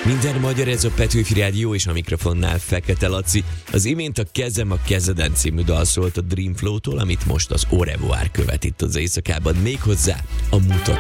Minden magyar, ez a Petőfi Rádió, és a mikrofonnál Fekete Laci. Az imént a Kezem a kezeden című dal szólt a Dream Flow-tól, amit most az Au revoir követ itt az éjszakában, méghozzá a mutató.